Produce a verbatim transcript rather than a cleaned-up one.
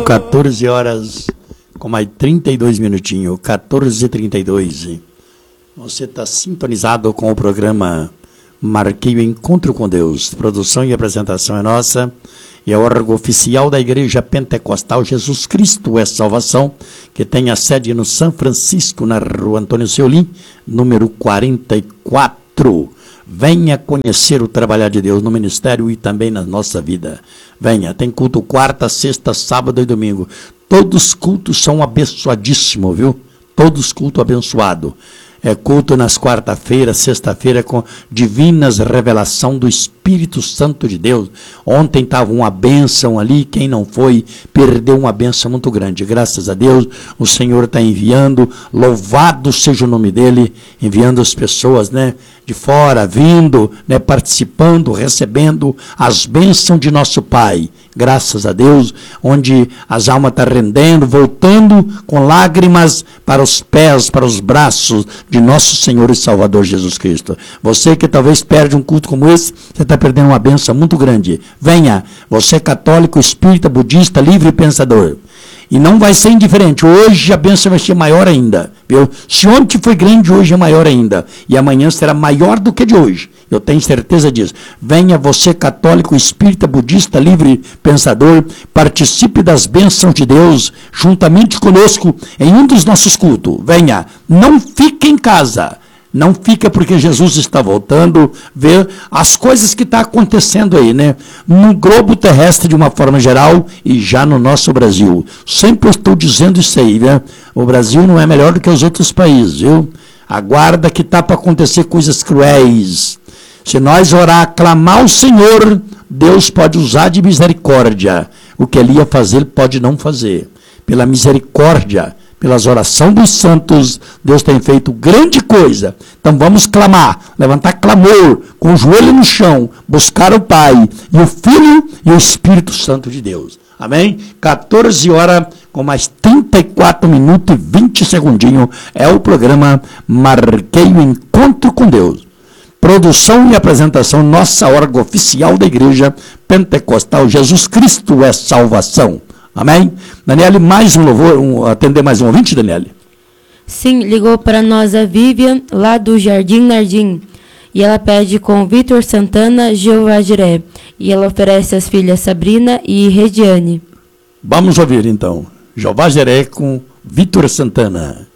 quatorze horas com mais trinta e dois minutinhos, quatorze e trinta e dois. Você está sintonizado com o programa Marquei o Encontro com Deus. Produção e apresentação é nossa e é o órgão oficial da Igreja Pentecostal Jesus Cristo é Salvação, que tem a sede no São Francisco, na Rua Antônio Seolim, número quarenta e quatro. Venha conhecer o trabalhar de Deus no ministério e também na nossa vida. Venha, tem culto quarta, sexta, sábado e domingo. Todos os cultos são abençoadíssimos, viu? Todos os cultos abençoados. É culto nas quarta-feiras, sexta-feira, com divinas revelação do Espírito Santo de Deus. Ontem estava uma bênção ali, quem não foi, perdeu uma bênção muito grande. Graças a Deus, o Senhor está enviando, louvado seja o nome dEle, enviando as pessoas, né, de fora, vindo, né, participando, recebendo as bênçãos de nosso Pai. Graças a Deus, onde as almas estão rendendo, voltando com lágrimas para os pés, para os braços de nosso Senhor e Salvador Jesus Cristo. Você que talvez perde um culto como esse, você está perdendo uma bênção muito grande. Venha, você católico, espírita, budista, livre pensador. E não vai ser indiferente. Hoje a bênção vai ser maior ainda. Viu? Se ontem foi grande, hoje é maior ainda. E amanhã será maior do que de hoje. Eu tenho certeza disso. Venha você, católico, espírita, budista, livre pensador, participe das bênçãos de Deus juntamente conosco em um dos nossos cultos. Venha, não fique em casa. Não fica porque Jesus está voltando, ver as coisas que estão acontecendo aí, né? No globo terrestre de uma forma geral e já no nosso Brasil. Sempre estou dizendo isso aí, né? O Brasil não é melhor do que os outros países, viu? Aguarda que está para acontecer coisas cruéis. Se nós orar, clamar ao Senhor, Deus pode usar de misericórdia. O que Ele ia fazer, Ele pode não fazer. Pela misericórdia, pelas orações dos santos, Deus tem feito grande coisa. Então vamos clamar, levantar clamor, com o joelho no chão, buscar o Pai, e o Filho e o Espírito Santo de Deus. Amém? quatorze horas com mais trinta e quatro minutos e vinte segundinhos é o programa Marquei o Encontro com Deus. Produção e apresentação, nossa órgão oficial da Igreja Pentecostal Jesus Cristo é Salvação. Amém? Daniele, mais um louvor, um, atender mais um ouvinte, Daniele? Sim, ligou para nós a Vivian, lá do Jardim Nardim. E ela pede com Vitor Santana, Jeová Jiré. E ela oferece as filhas Sabrina e Rediane. Vamos ouvir então. Jeová Jiré com Vitor Santana.